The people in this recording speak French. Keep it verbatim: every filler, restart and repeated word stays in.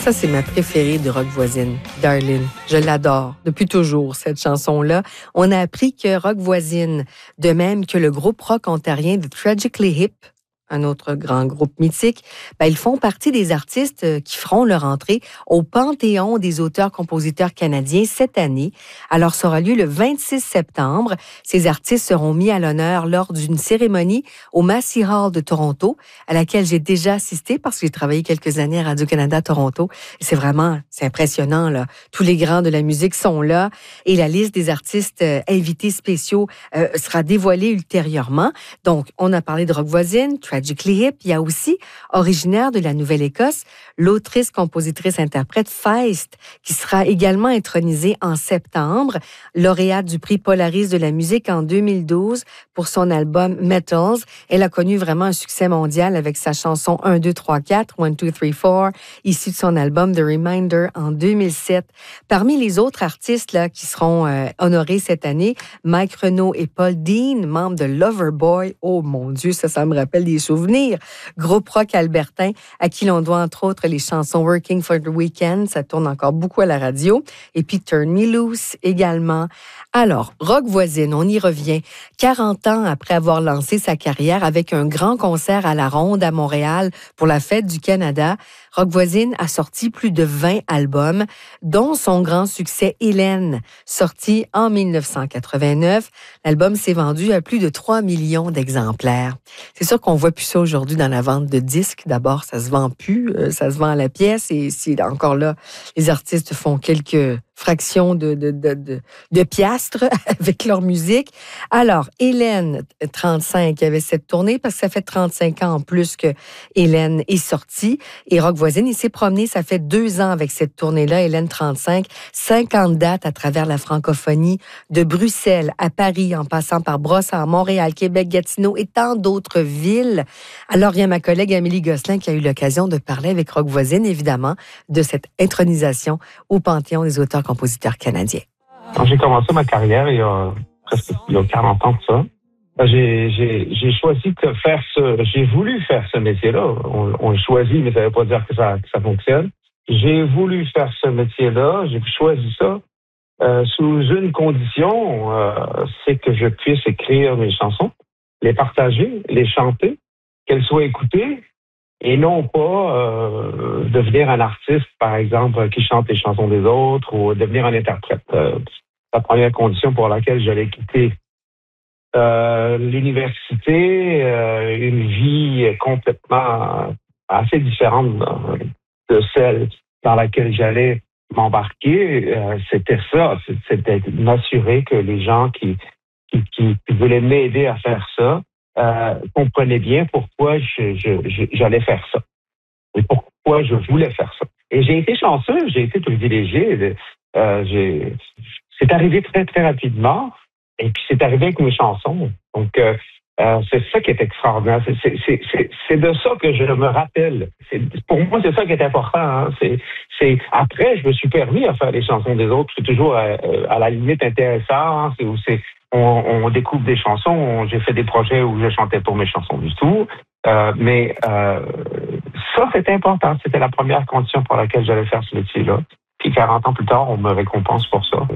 Ça, c'est ma préférée de Rock Voisine, Darlene. Je l'adore depuis toujours, cette chanson-là. On a appris que Rock Voisine, de même que le groupe rock ontarien de Tragically Hip, un autre grand groupe mythique, ben, ils font partie des artistes qui feront leur entrée au Panthéon des auteurs-compositeurs canadiens cette année. Alors, ça aura lieu le vingt-six septembre. Ces artistes seront mis à l'honneur lors d'une cérémonie au Massey Hall de Toronto, à laquelle j'ai déjà assisté parce que j'ai travaillé quelques années à Radio-Canada Toronto. Et c'est vraiment, c'est impressionnant, là. Tous les grands de la musique sont là et la liste des artistes euh, invités spéciaux euh, sera dévoilée ultérieurement. Donc, on a parlé de Rock Voisine, Tragically Hip. Il y a aussi, originaire de la Nouvelle-Écosse, l'autrice, compositrice, interprète Feist, qui sera également intronisée en septembre, lauréate du prix Polaris de la musique en deux mille douze pour son album Metals. Elle a connu vraiment un succès mondial avec sa chanson un, deux, trois, quatre, one, two, three, four, issue de son album The Reminder en deux mille sept. Parmi les autres artistes là, qui seront euh, honorés cette année, Mike Renaud et Paul Dean, membres de Loverboy. Oh mon Dieu, ça, ça me rappelle des souvenirs. Groupe rock albertain à qui l'on doit entre autres les chansons Working for the Weekend, ça tourne encore beaucoup à la radio, et puis Turn Me Loose également. Alors, Rock Voisine, on y revient. quarante ans après avoir lancé sa carrière avec un grand concert à la Ronde à Montréal pour la Fête du Canada, Rock Voisine a sorti plus de vingt albums, dont son grand succès Hélène, sorti en dix-neuf cent quatre-vingt-neuf. L'album s'est vendu à plus de trois millions d'exemplaires. C'est sûr qu'on voit plus ça aujourd'hui dans la vente de disques. D'abord, ça se vend plus, euh, ça se vend à la pièce et si encore là, les artistes font quelques fractions de, de, de, de, de piastres avec leur musique. Alors, Hélène, trente-cinq, avait cette tournée parce que ça fait trente-cinq ans en plus que Hélène est sortie. Et Rock Voisine, il s'est promené, ça fait deux ans avec cette tournée-là, Hélène trente-cinq, cinquante dates à travers la francophonie, de Bruxelles à Paris, en passant par Brossard, Montréal, Québec, Gatineau et tant d'autres villes. Alors, il y a ma collègue Amélie Gosselin qui a eu l'occasion de parler avec Rock Voisine, évidemment, de cette intronisation au Panthéon des auteurs-compositeurs canadiens. Quand j'ai commencé ma carrière, il y a presque il y a quarante ans de ça, j'ai, j'ai, j'ai choisi de faire ce, j'ai voulu faire ce métier-là. On, on le choisit, mais ça ne veut pas dire que ça, que ça fonctionne. J'ai voulu faire ce métier-là, j'ai choisi ça euh, sous une condition, euh, c'est que je puisse écrire mes chansons, les partager, les chanter, qu'elles soient écoutées, et non pas euh, devenir un artiste, par exemple, qui chante les chansons des autres ou devenir un interprète. Euh, c'est la première condition pour laquelle j'allais quitter euh, l'université, euh, une vie complètement assez différente de celle dans laquelle j'allais m'embarquer. Euh, c'était ça, c'était m'assurer que les gens qui, qui, qui, qui voulaient m'aider à faire ça Euh, comprenez bien pourquoi je, je, je, j'allais faire ça et pourquoi je voulais faire ça. Et j'ai été chanceux, j'ai été privilégié. Euh, j'ai, c'est arrivé très, très rapidement et puis c'est arrivé avec mes chansons. Donc, euh, euh, c'est ça qui est extraordinaire. C'est, c'est, c'est, c'est, c'est de ça que je me rappelle. C'est, pour moi, c'est ça qui est important. Hein. C'est, c'est, après, je me suis permis à faire les chansons des autres. C'est toujours à, à la limite intéressant. Hein. C'est où c'est On, on découvre des chansons. On, j'ai fait des projets où je chantais pour mes chansons du tout. Euh, mais euh, ça, c'était important. C'était la première condition pour laquelle j'allais faire ce métier-là. Puis quarante ans plus tard, on me récompense pour ça.